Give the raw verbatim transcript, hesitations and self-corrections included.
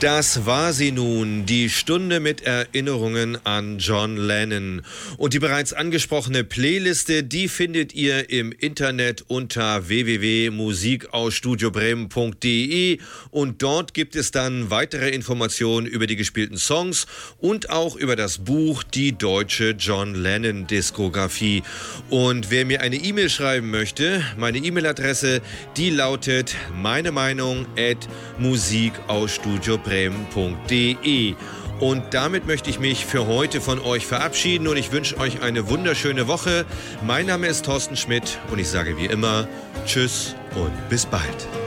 Das war sie nun, die Stunde mit Erinnerungen an John Lennon. Und die bereits angesprochene Playliste, die findet ihr im Internet unter w w w punkt musik aus studio bremen punkt de und dort gibt es dann weitere Informationen über die gespielten Songs und auch über das Buch Die deutsche John Lennon Diskografie. Und wer mir eine E-Mail schreiben möchte, meine E-Mail-Adresse, die lautet meine Meinung at musik aus studio bremen punkt de. Und damit möchte ich mich für heute von euch verabschieden und ich wünsche euch eine wunderschöne Woche. Mein Name ist Thorsten Schmidt und ich sage wie immer Tschüss und bis bald.